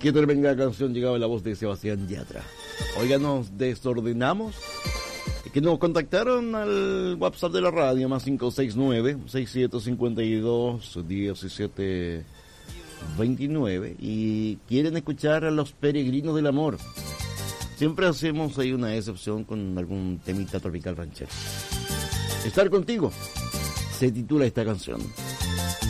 Qué tremenda canción, llegaba la voz de Sebastián Yatra. Oiga, nos desordenamos. Que nos contactaron al WhatsApp de la radio, más 569-6752-1729, y quieren escuchar a Los Peregrinos del Amor. Siempre hacemos ahí una excepción con algún temita tropical ranchero. Estar contigo se titula esta canción.